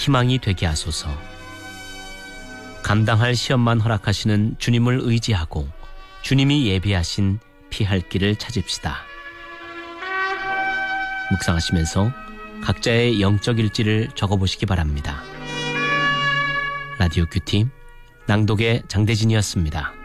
희망이 되게 하소서. 감당할 시험만 허락하시는 주님을 의지하고 주님이 예비하신 피할 길을 찾읍시다. 묵상하시면서 각자의 영적 일지를 적어보시기 바랍니다. 라디오 큐티 낭독의 장대진이었습니다.